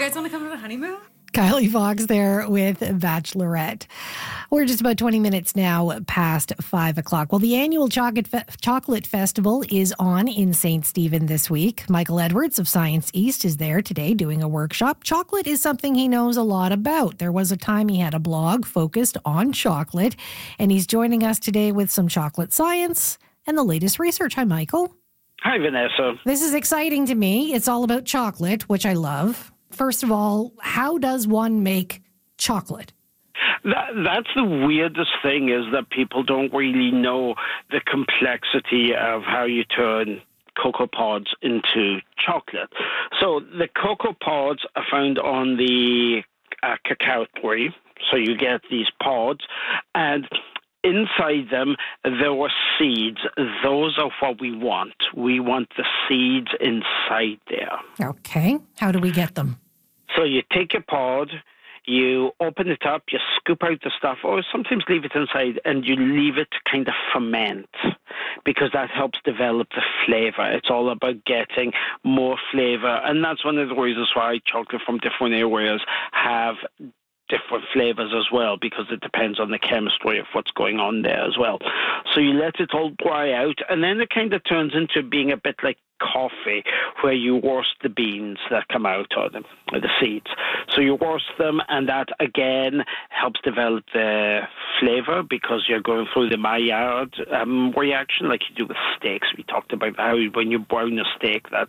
guys want to come to the honeymoon? Kylie Fox there with Bachelorette. We're just about 20 minutes now past 5 o'clock. Well, the annual Chocolate Festival is on in St. Stephen this week. Michael Edwards of Science East is there today doing a workshop. Chocolate is something he knows a lot about. There was a time he had a blog focused on chocolate, and he's joining us today with some chocolate science and the latest research. Hi, Michael. Hi, Vanessa. This is exciting to me. It's all about chocolate, which I love. First of all, how does one make chocolate? That's the weirdest thing, is that people don't really know the complexity of how you turn cocoa pods into chocolate. So the cocoa pods are found on the cacao tree. So you get these pods, and inside them, there were seeds. Those are what we want. We want the seeds inside there. Okay. How do we get them? So you take your pod, you open it up, you scoop out the stuff, or sometimes leave it inside, and you leave it to kind of ferment, because that helps develop the flavor. It's all about getting more flavor, and that's one of the reasons why chocolate from different areas have different flavors as well, because it depends on the chemistry of what's going on there as well. So you let it all dry out, and then it kind of turns into being a bit like coffee, where you roast the beans that come out, or the seeds. So you roast them, and that again helps develop the flavor, because you're going through the Maillard reaction, like you do with steaks. We talked about how when you brown a steak, that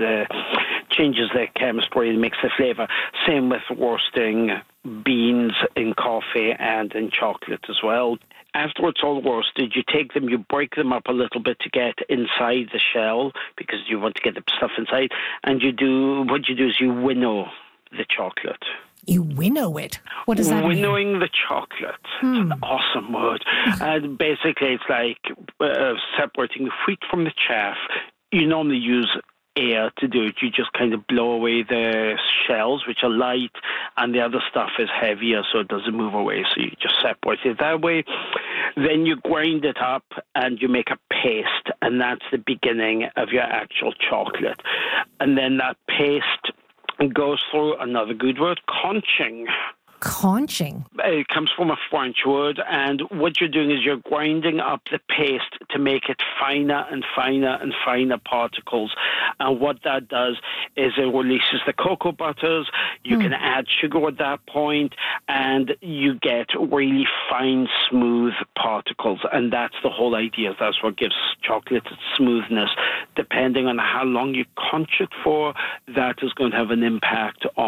changes the chemistry and makes the flavor. Same with roasting beans in coffee and in chocolate as well. After it's all roasted, you take them, you break them up a little bit to get inside the shell, because you want to get the stuff inside. And what you do is you winnow the chocolate. You winnow it? What does that mean? Winnowing the chocolate. It's an awesome word. And basically, it's like separating the wheat from the chaff. You normally use air to do it. You just kind of blow away the shells, which are light, and the other stuff is heavier, so it doesn't move away. So you just separate it that way. Then you grind it up and you make a paste, and that's the beginning of your actual chocolate. And then that paste goes through, another good word, conching. Conching? It comes from a French word, and what you're doing is you're grinding up the paste to make it finer and finer and finer particles. And what that does is it releases the cocoa butters. You can add sugar at that point, and you get really fine, smooth particles. And that's the whole idea. That's what gives chocolate its smoothness. Depending on how long you conch it for, that is going to have an impact on